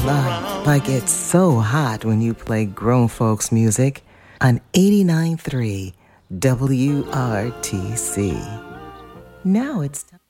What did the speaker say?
Like it's so hot when you play grown folks music on 89.3 WRTC. Now it's time.